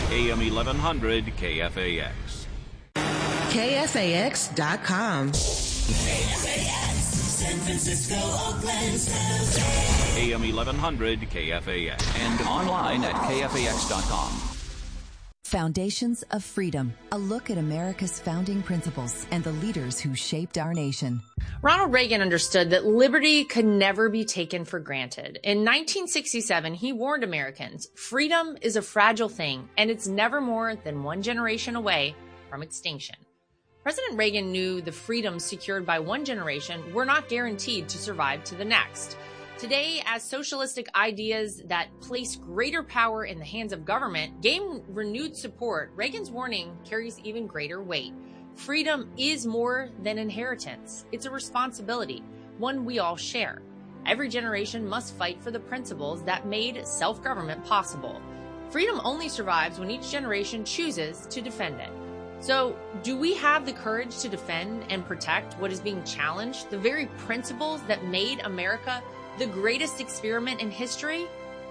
AM 1100 KFAX. KFAX.com. KFAX, San Francisco, Oakland, AM 1100 KFAX. And online at KFAX.com. Foundations of Freedom, a look at America's founding principles and the leaders who shaped our nation. Ronald Reagan understood that liberty could never be taken for granted. In 1967, he warned Americans, freedom is a fragile thing, and it's never more than one generation away from extinction. President Reagan knew the freedoms secured by one generation were not guaranteed to survive to the next. Today, as socialistic ideas that place greater power in the hands of government gain renewed support, Reagan's warning carries even greater weight. Freedom is more than inheritance. It's a responsibility, one we all share. Every generation must fight for the principles that made self-government possible. Freedom only survives when each generation chooses to defend it. So, do we have the courage to defend and protect what is being challenged, the very principles that made America the greatest experiment in history?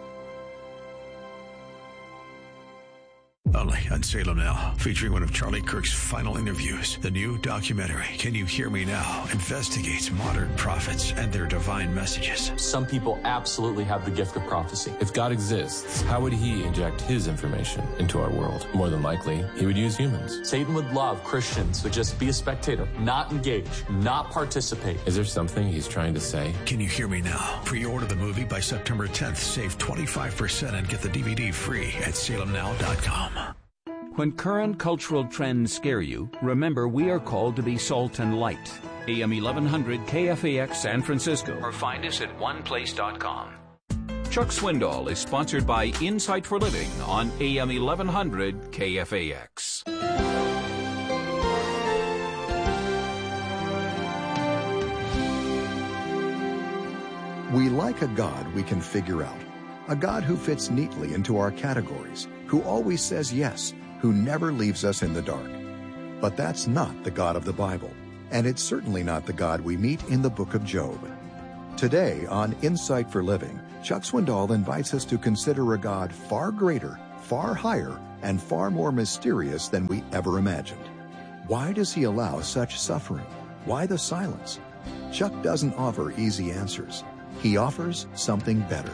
Only on Salem Now, featuring one of Charlie Kirk's final interviews. The new documentary, Can You Hear Me Now?, investigates modern prophets and their divine messages. Some people absolutely have the gift of prophecy. If God exists, how would he inject his information into our world? More than likely, he would use humans. Satan would love Christians to just be a spectator, not engage, not participate. Is there something he's trying to say? Can You Hear Me Now? Pre-order the movie by September 10th. Save 25% and get the DVD free at salemnow.com. When current cultural trends scare you, remember we are called to be salt and light. AM 1100 KFAX San Francisco. Or find us at oneplace.com. Chuck Swindoll is sponsored by Insight for Living on AM 1100 KFAX. We like a God we can figure out. A God who fits neatly into our categories, who always says yes, who never leaves us in the dark. But that's not the God of the Bible, and it's certainly not the God we meet in the book of Job. Today on Insight for Living, Chuck Swindoll invites us to consider a God far greater, far higher, and far more mysterious than we ever imagined. Why does he allow such suffering? Why the silence? Chuck doesn't offer easy answers. He offers something better.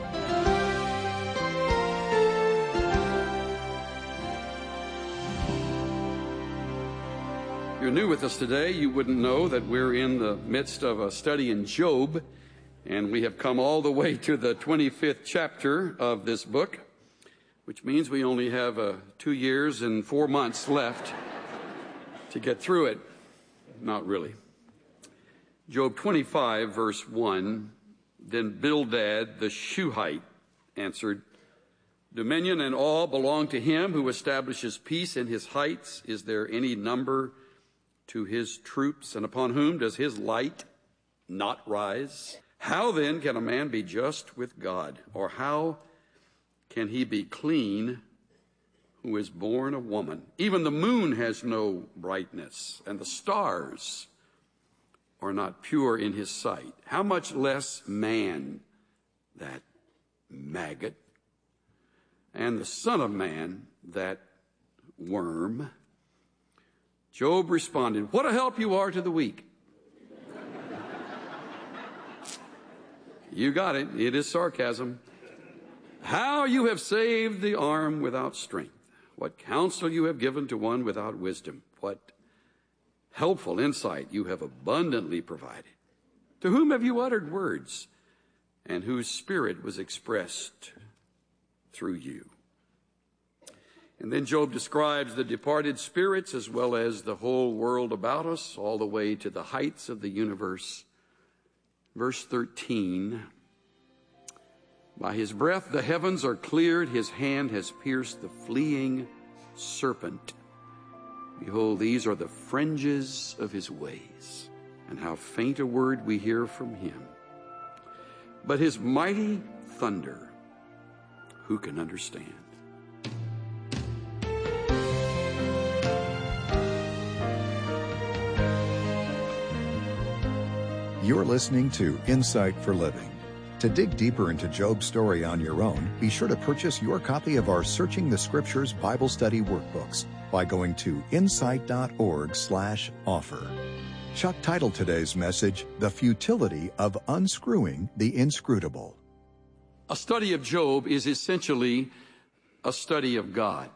If you're new with us today, you wouldn't know that we're in the midst of a study in Job, and we have come all the way to the 25th chapter of this book, which means we only have 2 years and 4 months left to get through it. Not really. Job 25, verse 1, Then Bildad the Shuhite answered, Dominion and all belong to him who establishes peace in his heights. Is there any number to his troops, and upon whom does his light not rise? How then can a man be just with God? Or how can he be clean who is born a woman? Even the moon has no brightness, and the stars are not pure in his sight. How much less man, that maggot, and the Son of Man, that worm? Job responded, What a help you are to the weak. You got it. It is sarcasm. How you have saved the arm without strength. What counsel you have given to one without wisdom. What helpful insight you have abundantly provided. To whom have you uttered words, and whose spirit was expressed through you? And then Job describes the departed spirits as well as the whole world about us, all the way to the heights of the universe. Verse 13, By his breath the heavens are cleared, his hand has pierced the fleeing serpent. Behold, these are the fringes of his ways, and how faint a word we hear from him. But his mighty thunder, who can understand? You're listening to Insight for Living. To dig deeper into Job's story on your own, be sure to purchase your copy of our Searching the Scriptures Bible Study Workbooks by going to insight.org/offer. Chuck titled today's message, The Futility of Unscrewing the Inscrutable. A study of Job is essentially a study of God.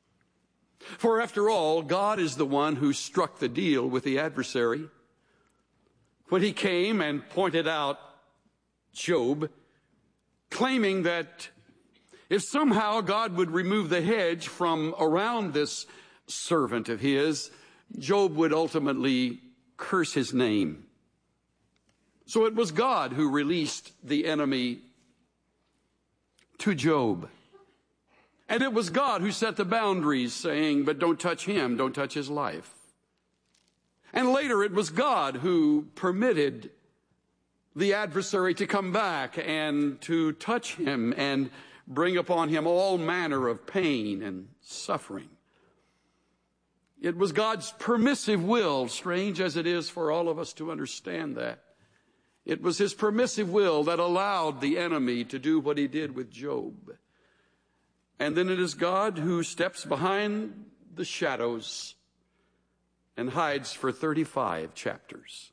For after all, God is the one who struck the deal with the adversary. When he came and pointed out Job, claiming that if somehow God would remove the hedge from around this servant of his, Job would ultimately curse his name. So it was God who released the enemy to Job. And it was God who set the boundaries, saying, but don't touch him, don't touch his life. And later it was God who permitted the adversary to come back and to touch him and bring upon him all manner of pain and suffering. It was God's permissive will, strange as it is for all of us to understand that. It was his permissive will that allowed the enemy to do what he did with Job. And then it is God who steps behind the shadows and hides for 35 chapters.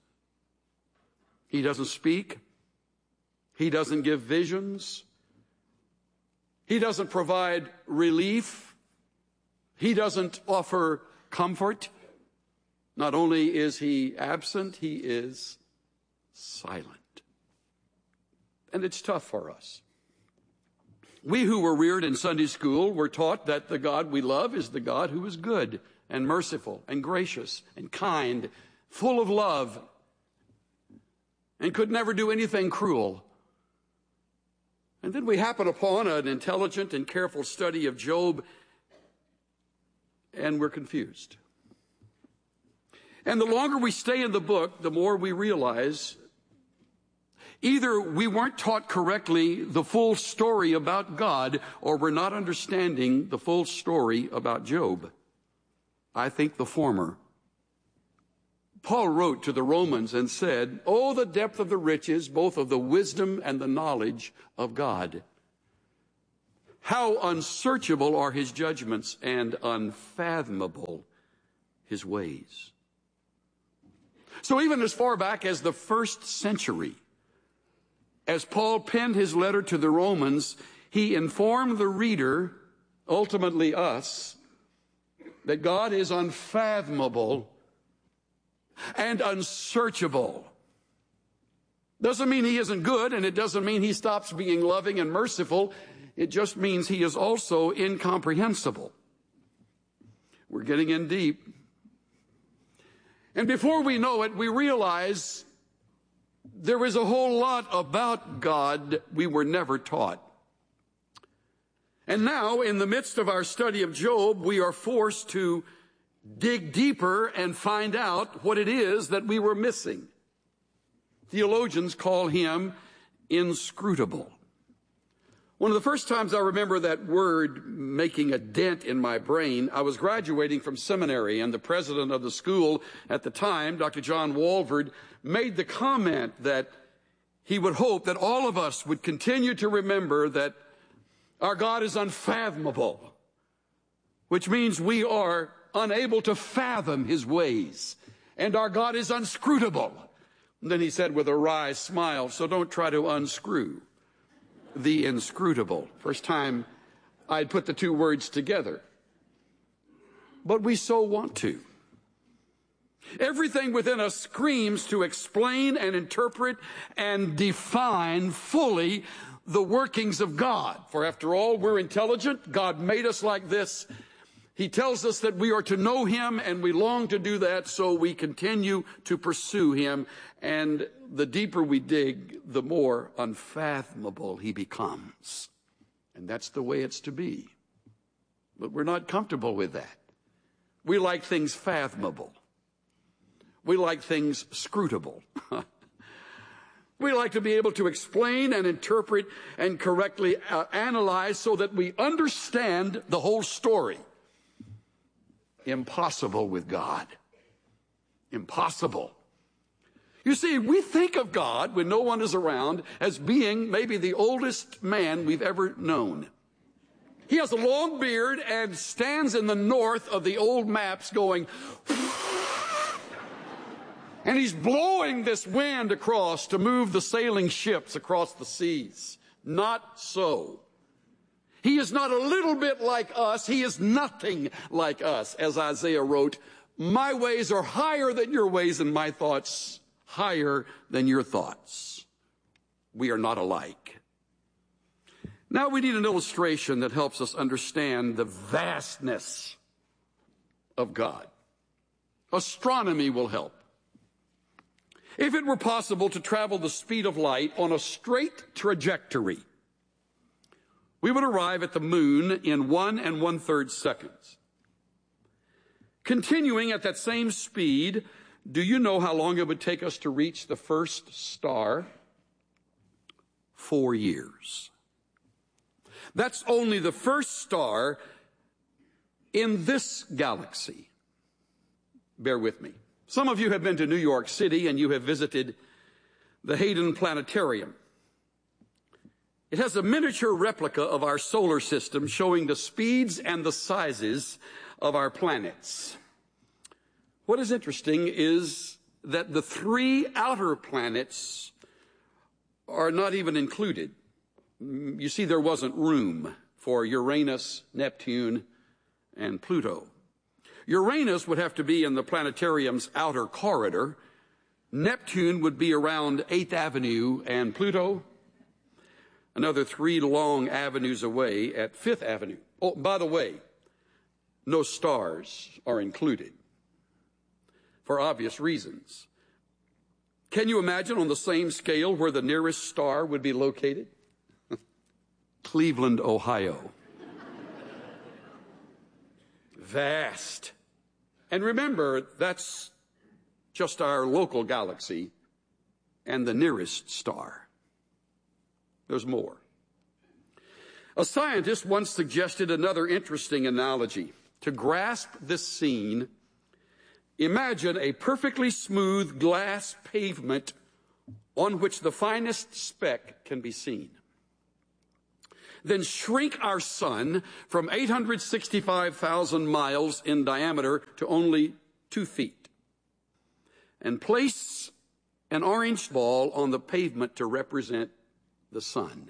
He doesn't speak. He doesn't give visions. He doesn't provide relief. He doesn't offer comfort. Not only is he absent, he is silent. And it's tough for us. We who were reared in Sunday school were taught that the God we love is the God who is good and merciful and gracious and kind, full of love, and could never do anything cruel. And then we happen upon an intelligent and careful study of Job, and we're confused. And the longer we stay in the book, the more we realize either we weren't taught correctly the full story about God, or we're not understanding the full story about Job. I think the former. Paul wrote to the Romans and said, "Oh, the depth of the riches, both of the wisdom and the knowledge of God. How unsearchable are his judgments and unfathomable his ways." So even as far back as the 1st century, as Paul penned his letter to the Romans, he informed the reader, ultimately us, that God is unfathomable and unsearchable. Doesn't mean he isn't good, and it doesn't mean he stops being loving and merciful. It just means he is also incomprehensible. We're getting in deep. And before we know it, we realize there is a whole lot about God we were never taught. And now, in the midst of our study of Job, we are forced to dig deeper and find out what it is that we were missing. Theologians call him inscrutable. One of the first times I remember that word making a dent in my brain, I was graduating from seminary, and the president of the school at the time, Dr. John Walford, made the comment that he would hope that all of us would continue to remember that our God is unfathomable, which means we are unable to fathom his ways, and our God is unscrutable. And then he said with a wry smile, so don't try to unscrew the inscrutable. First time I'd put the two words together. But we so want to. Everything within us screams to explain and interpret and define fully the workings of God. For after all, we're intelligent. God made us like this. He tells us that we are to know him, and we long to do that, so we continue to pursue him. And the deeper we dig, the more unfathomable he becomes. And that's the way it's to be. But we're not comfortable with that. We like things fathomable. We like things scrutable. We like to be able to explain and interpret and correctly analyze so that we understand the whole story. Impossible with God. Impossible. You see, we think of God, when no one is around, as being maybe the oldest man we've ever known. He has a long beard and stands in the north of the old maps going, and he's blowing this wind across to move the sailing ships across the seas. Not so. He is not a little bit like us. He is nothing like us. As Isaiah wrote, my ways are higher than your ways and my thoughts higher than your thoughts. We are not alike. Now we need an illustration that helps us understand the vastness of God. Astronomy will help. If it were possible to travel the speed of light on a straight trajectory, we would arrive at the moon in 1 1/3 seconds. Continuing at that same speed, do you know how long it would take us to reach the first star? 4 years. That's only the first star in this galaxy. Bear with me. Some of you have been to New York City and you have visited the Hayden Planetarium. It has a miniature replica of our solar system showing the speeds and the sizes of our planets. What is interesting is that the 3 outer planets are not even included. You see, there wasn't room for Uranus, Neptune, and Pluto. Uranus would have to be in the planetarium's outer corridor. Neptune would be around 8th Avenue, and Pluto another 3 long avenues away at 5th Avenue. Oh, by the way, no stars are included for obvious reasons. Can you imagine on the same scale where the nearest star would be located? Cleveland, Ohio. Vast. And remember, that's just our local galaxy and the nearest star. There's more. A scientist once suggested another interesting analogy. To grasp this scene, imagine a perfectly smooth glass pavement on which the finest speck can be seen. Then shrink our sun from 865,000 miles in diameter to only 2 feet. And place an orange ball on the pavement to represent the sun.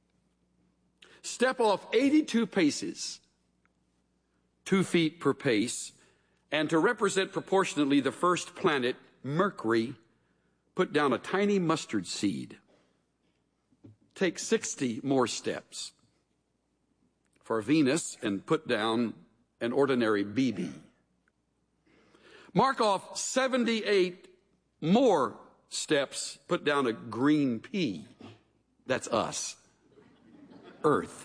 Step off 82 paces, 2 feet per pace, and to represent proportionately the first planet, Mercury, put down a tiny mustard seed. Take 60 more steps for Venus and put down an ordinary BB. Mark off 78 more steps, put down a green pea. That's us, Earth.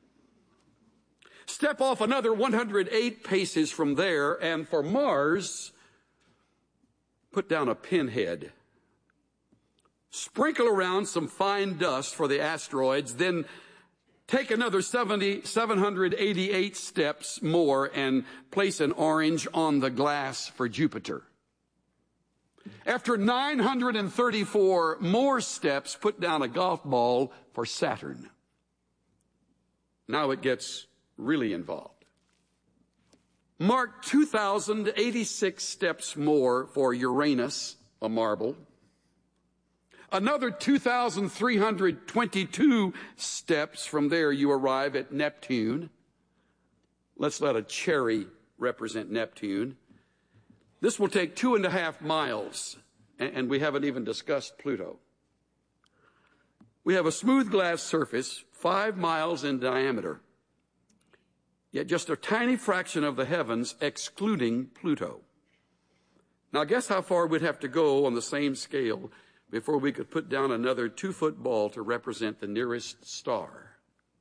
Step off another 108 paces from there, and for Mars, put down a pinhead. Sprinkle around some fine dust for the asteroids, then take another 788 steps more and place an orange on the glass for Jupiter. After 934 more steps, put down a golf ball for Saturn. Now it gets really involved. Mark 2,086 steps more for Uranus, a marble. Another 2,322 steps from there, you arrive at Neptune. Let's let a cherry represent Neptune. This will take 2.5 miles, and we haven't even discussed Pluto. We have a smooth glass surface, 5 miles in diameter, yet just a tiny fraction of the heavens excluding Pluto. Now guess how far we'd have to go on the same scale before we could put down another 2-foot ball to represent the nearest star.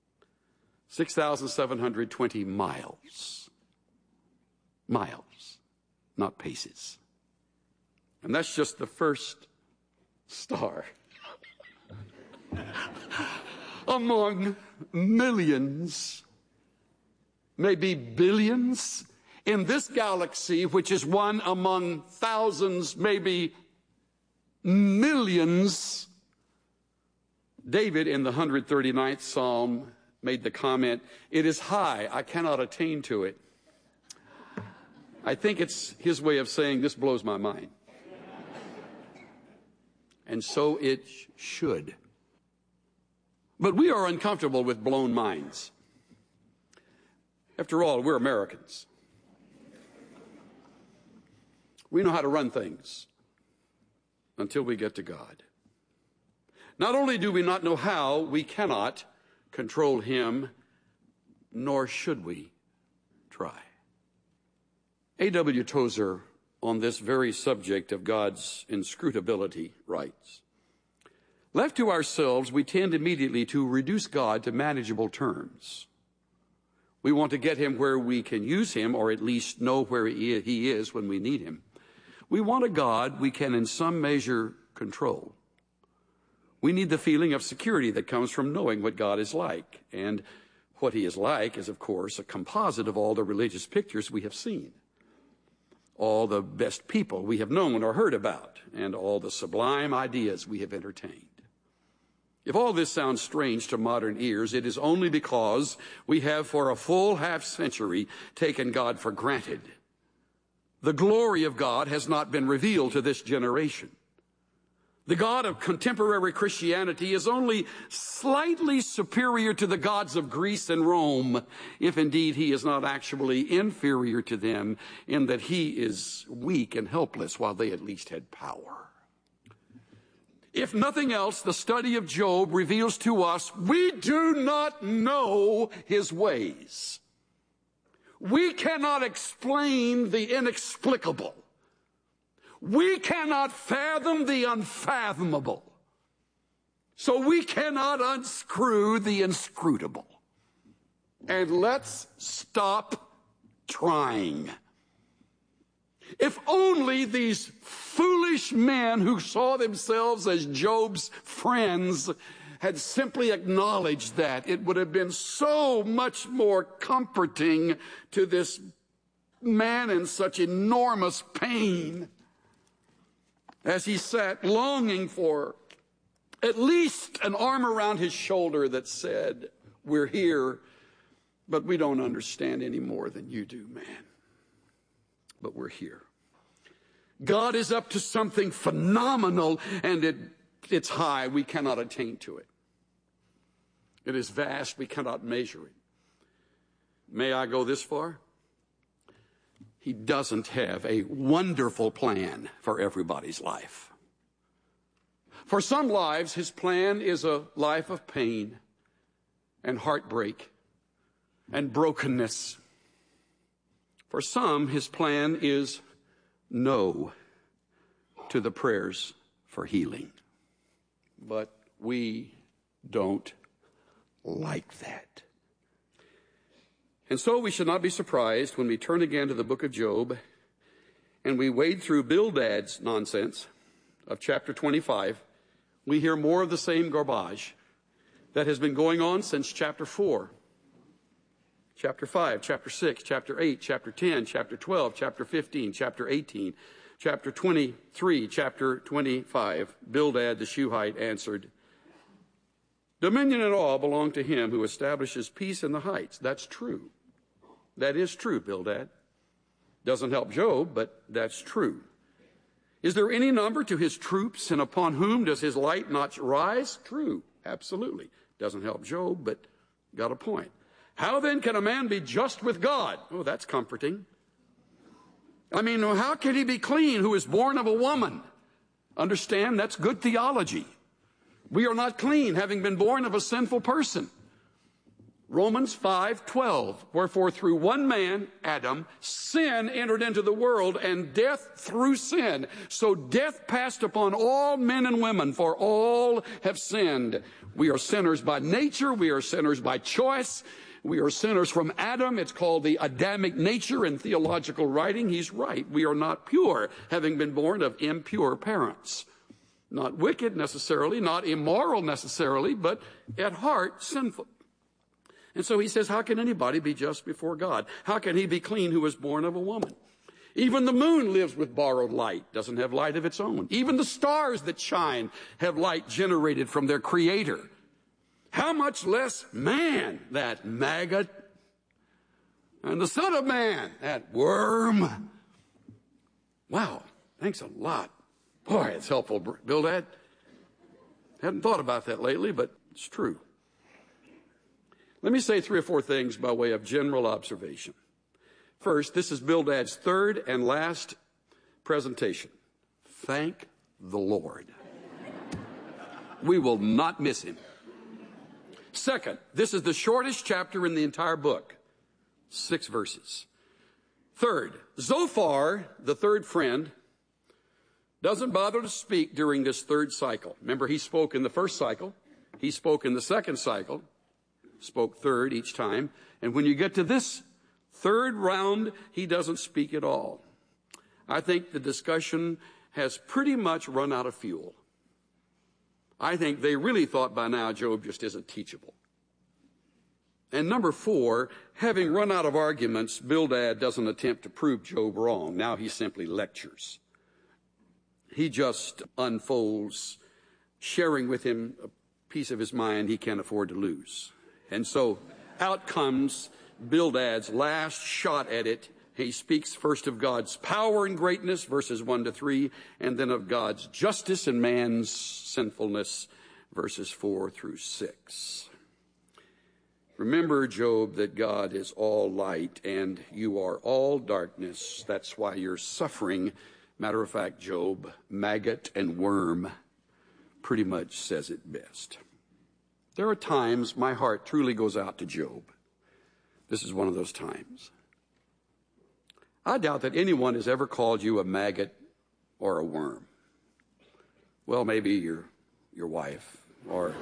6,720 miles. Miles, not paces. And that's just the first star. Among millions, maybe billions, in this galaxy, which is one among thousands, maybe millions. David in the 139th Psalm made the comment, "It is high, I cannot attain to it." I think it's his way of saying, this blows my mind. And so it should. But we are uncomfortable with blown minds. After all, we're Americans. We know how to run things until we get to God. Not only do we not know how, we cannot control him, nor should we try. A.W. Tozer, on this very subject of God's inscrutability, writes, "Left to ourselves, we tend immediately to reduce God to manageable terms. We want to get him where we can use him, or at least know where he is when we need him. We want a God we can in some measure control. We need the feeling of security that comes from knowing what God is like. And what he is like is, of course, a composite of all the religious pictures we have seen, all the best people we have known or heard about, and all the sublime ideas we have entertained. If all this sounds strange to modern ears, it is only because we have for a full half century taken God for granted. The glory of God has not been revealed to this generation. The God of contemporary Christianity is only slightly superior to the gods of Greece and Rome, if indeed he is not actually inferior to them in that he is weak and helpless while they at least had power. If nothing else, the study of Job reveals to us we do not know his ways. We cannot explain the inexplicable. We cannot fathom the unfathomable. So we cannot unscrew the inscrutable. And let's stop trying. If only these foolish men who saw themselves as Job's friends had simply acknowledged that, it would have been so much more comforting to this man in such enormous pain as he sat longing for at least an arm around his shoulder that said, "We're here, but we don't understand any more than you do, man. But we're here. God is up to something phenomenal, and it's high. We cannot attain to it. It is vast. We cannot measure it." May I go this far? He doesn't have a wonderful plan for everybody's life. For some lives, his plan is a life of pain and heartbreak and brokenness. For some, his plan is no to the prayers for healing. But we don't like that. And so we should not be surprised when we turn again to the book of Job and we wade through Bildad's nonsense of chapter 25. We hear more of the same garbage that has been going on since chapter 4, chapter 5, chapter 6, chapter 8, chapter 10, chapter 12, chapter 15, chapter 18, chapter 23, chapter 25. Bildad the Shuhite answered, "Dominion and all belong to him who establishes peace in the heights." That's true. That is true, Bildad. Doesn't help Job, but that's true. Is there any number to his troops, and upon whom does his light not rise? True, absolutely. Doesn't help Job, but got a point. How then can a man be just with God? Oh, that's comforting. I mean, how can he be clean who is born of a woman? Understand, that's good theology. We are not clean, having been born of a sinful person. Romans 5:12, wherefore through one man, Adam, sin entered into the world, and death through sin. So death passed upon all men and women, for all have sinned. We are sinners by nature. We are sinners by choice. We are sinners from Adam. It's called the Adamic nature in theological writing. He's right. We are not pure, having been born of impure parents. Not wicked necessarily, not immoral necessarily, but at heart sinful. And so he says, how can anybody be just before God? How can he be clean who was born of a woman? Even the moon lives with borrowed light, doesn't have light of its own. Even the stars that shine have light generated from their creator. How much less man, that maggot, and the son of man, that worm. Wow, thanks a lot. Boy, it's helpful, Bildad. Hadn't thought about that lately, but it's true. Let me say 3 or 4 things by way of general observation. First, this is Bildad's third and last presentation. Thank the Lord. We will not miss him. Second, this is the shortest chapter in the entire book. 6 verses. Third, Zophar, the third friend, doesn't bother to speak during this third cycle. Remember, he spoke in the first cycle. He spoke in the second cycle. Spoke third each time. And when you get to this third round, he doesn't speak at all. I think the discussion has pretty much run out of fuel. I think they really thought by now Job just isn't teachable. And number 4, having run out of arguments, Bildad doesn't attempt to prove Job wrong. Now he simply lectures. He just unfolds, sharing with him a piece of his mind he can't afford to lose. And so out comes Bildad's last shot at it. He speaks first of God's power and greatness, verses 1 to 3, and then of God's justice and man's sinfulness, verses 4 through 6. Remember, Job, that God is all light and you are all darkness. That's why you're suffering. Matter of fact, Job, maggot and worm, pretty much says it best. There are times my heart truly goes out to Job. This is one of those times. I doubt that anyone has ever called you a maggot or a worm. Well, maybe your wife, or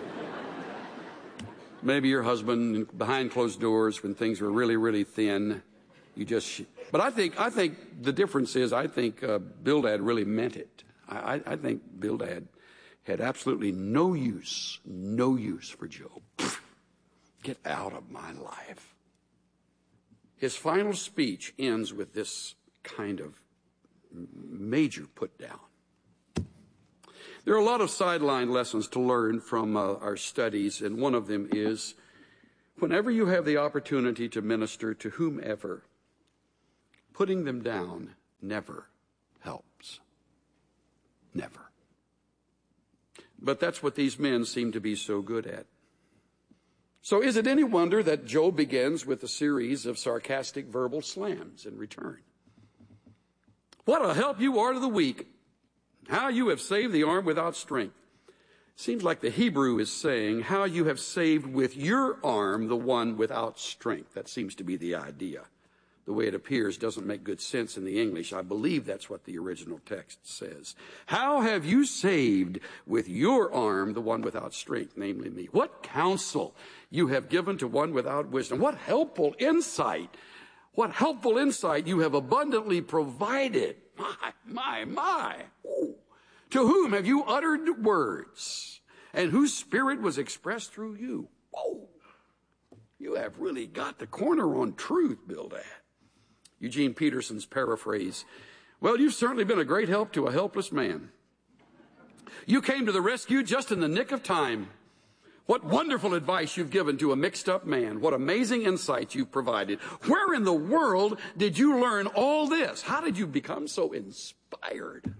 maybe your husband behind closed doors when things were really, really thin. But I think the difference is I think Bildad really meant it. I think Bildad had absolutely no use for Job. Get out of my life. His final speech ends with this kind of major put down. There are a lot of sideline lessons to learn from our studies, and one of them is whenever you have the opportunity to minister to whomever, putting them down never helps. Never. But that's what these men seem to be so good at. So is it any wonder that Job begins with a series of sarcastic verbal slams in return? What a help you are to the weak. How you have saved the arm without strength. Seems like the Hebrew is saying how you have saved with your arm the one without strength. That seems to be the idea. The way it appears doesn't make good sense in the English. I believe that's what the original text says. How have you saved with your arm the one without strength, namely me? What counsel you have given to one without wisdom. What helpful insight. What helpful insight you have abundantly provided. My. Ooh. To whom have you uttered words, and whose spirit was expressed through you? Whoa. You have really got the corner on truth, Bildad. Eugene Peterson's paraphrase, well, you've certainly been a great help to a helpless man. You came to the rescue just in the nick of time. What wonderful advice you've given to a mixed-up man. What amazing insights you've provided. Where in the world did you learn all this? How did you become so inspired?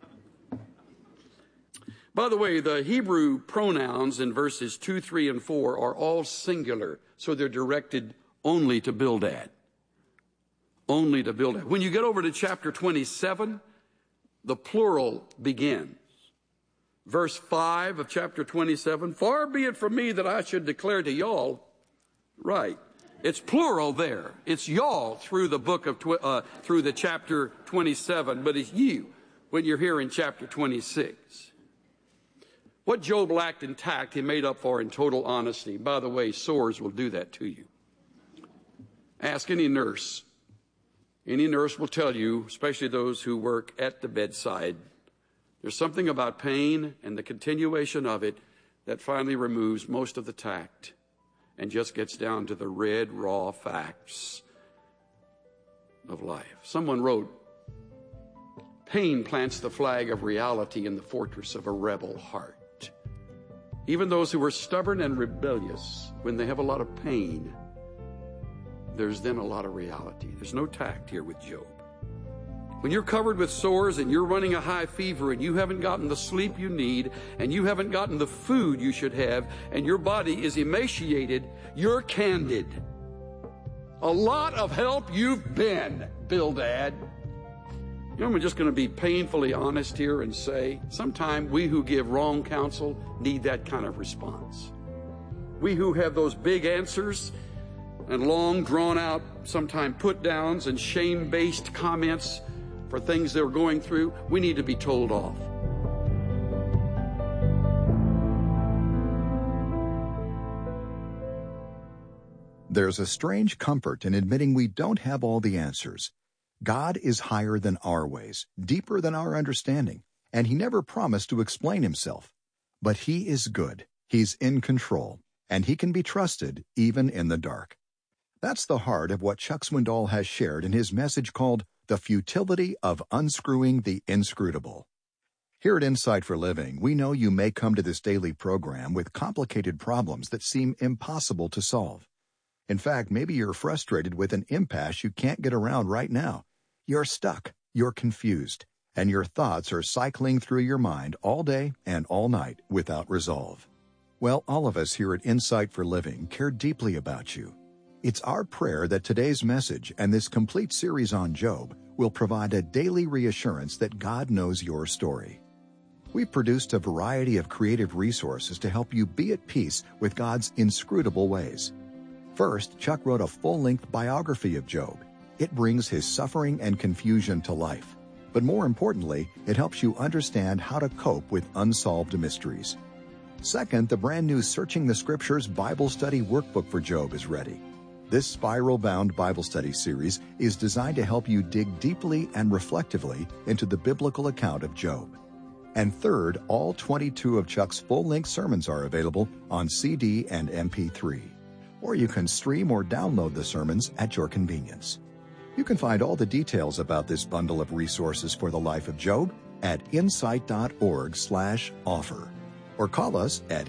By the way, the Hebrew pronouns in verses 2, 3, and 4 are all singular, so they're directed only to Bildad. Only to Bildad. When you get over to chapter 27, the plural begins. Verse 5 of chapter 27, far be it from me that I should declare to y'all. Right. It's plural there. It's y'all through the book of, through the chapter 27, but it's you when you're here in chapter 26. What Job lacked in tact, he made up for in total honesty. By the way, sores will do that to you. Ask any nurse. Any nurse will tell you, especially those who work at the bedside, there's something about pain and the continuation of it that finally removes most of the tact and just gets down to the red, raw facts of life. Someone wrote, Pain plants the flag of reality in the fortress of a rebel heart. Even those who are stubborn and rebellious, when they have a lot of pain, there's then a lot of reality. There's no tact here with Job. When you're covered with sores and you're running a high fever and you haven't gotten the sleep you need and you haven't gotten the food you should have and your body is emaciated, you're candid. A lot of help you've been, Bildad. You know, I'm just going to be painfully honest here and say, sometimes we who give wrong counsel need that kind of response. We who have those big answers and long drawn out, sometimes put downs and shame-based comments for things they're going through, we need to be told off. There's a strange comfort in admitting we don't have all the answers. God is higher than our ways, deeper than our understanding, and He never promised to explain Himself. But He is good, He's in control, and He can be trusted even in the dark. That's the heart of what Chuck Swindoll has shared in his message called The Futility of Unscrewing the Inscrutable. Here at Insight for Living, we know you may come to this daily program with complicated problems that seem impossible to solve. In fact, maybe you're frustrated with an impasse you can't get around right now. You're stuck, you're confused, and your thoughts are cycling through your mind all day and all night without resolve. Well, all of us here at Insight for Living care deeply about you. It's our prayer that today's message and this complete series on Job will provide a daily reassurance that God knows your story. We've produced a variety of creative resources to help you be at peace with God's inscrutable ways. First, Chuck wrote a full-length biography of Job. It brings his suffering and confusion to life. But more importantly, it helps you understand how to cope with unsolved mysteries. Second, the brand new Searching the Scriptures Bible Study Workbook for Job is ready. This spiral-bound Bible study series is designed to help you dig deeply and reflectively into the biblical account of Job. And third, all 22 of Chuck's full-length sermons are available on CD and MP3. Or you can stream or download the sermons at your convenience. You can find all the details about this bundle of resources for the life of Job at insight.org/offer. Or call us at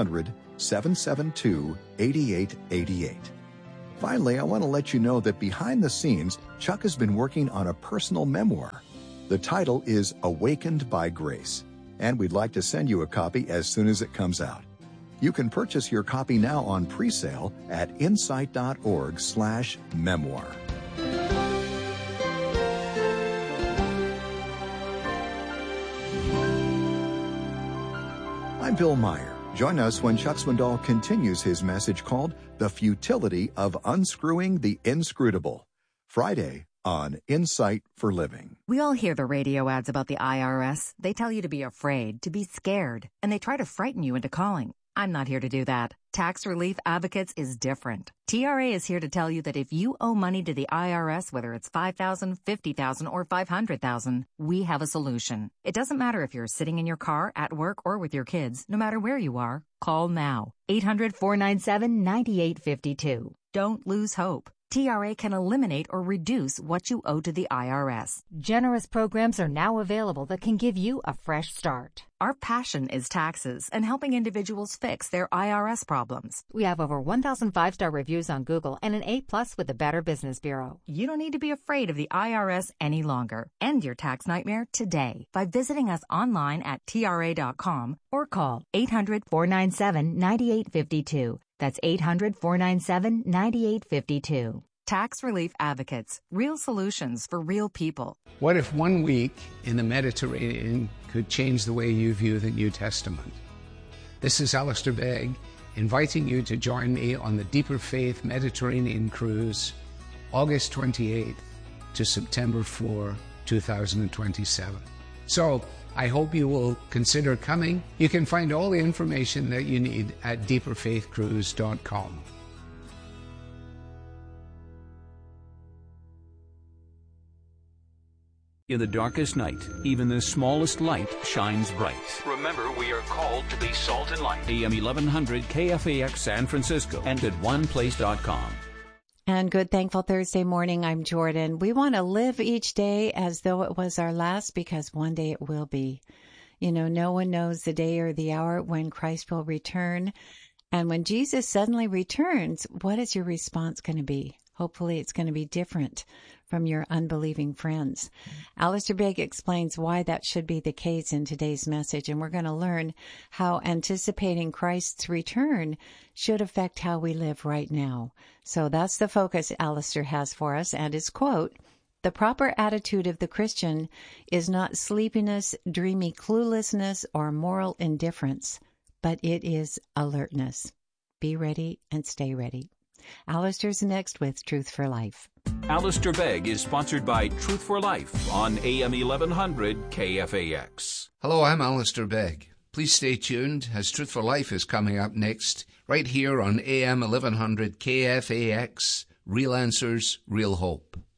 800-772-8888. Finally, I want to let you know that behind the scenes, Chuck has been working on a personal memoir. The title is Awakened by Grace, and we'd like to send you a copy as soon as it comes out. You can purchase your copy now on pre-sale at insight.org/memoir. I'm Bill Meyer. Join us when Chuck Swindoll continues his message called The Futility of Unscrewing the Inscrutable, Friday on Insight for Living. We all hear the radio ads about the IRS. They tell you to be afraid, to be scared, and they try to frighten you into calling. I'm not here to do that. Tax Relief Advocates is different. TRA is here to tell you that if you owe money to the IRS, whether it's $5,000, $50,000, or $500,000, we have a solution. It doesn't matter if you're sitting in your car, at work, or with your kids. No matter where you are, call now. 800-497-9852. Don't lose hope. TRA can eliminate or reduce what you owe to the IRS. Generous programs are now available that can give you a fresh start. Our passion is taxes and helping individuals fix their IRS problems. We have over 1,000 5-star reviews on Google and an A+ with the Better Business Bureau. You don't need to be afraid of the IRS any longer. End your tax nightmare today by visiting us online at TRA.com or call 800-497-9852. That's 800-497-9852. Tax Relief Advocates. Real solutions for real people. What if 1 week in the Mediterranean could change the way you view the New Testament? This is Alistair Begg, inviting you to join me on the Deeper Faith Mediterranean Cruise, August 28th to September 4, 2027. So, I hope you will consider coming. You can find all the information that you need at deeperfaithcruise.com. In the darkest night, even the smallest light shines bright. Remember, we are called to be salt and light. AM 1100 KFAX San Francisco and at oneplace.com. And good Thankful Thursday morning. I'm Jordan. We want to live each day as though it was our last, because one day it will be. You know, no one knows the day or the hour when Christ will return. And when Jesus suddenly returns, what is your response going to be? Hopefully it's going to be different from your unbelieving friends. Alistair Begg explains why that should be the case in today's message, and we're going to learn how anticipating Christ's return should affect how we live right now. So that's the focus Alistair has for us, and his quote, "The proper attitude of the Christian is not sleepiness, dreamy cluelessness, or moral indifference, but it is alertness." Be ready and stay ready. Alistair's next with Truth for Life. Alistair Begg is sponsored by Truth for Life on AM 1100 KFAX. Hello, I'm Alistair Begg. Please stay tuned as Truth for Life is coming up next, right here on AM 1100 KFAX. Real Answers, Real Hope.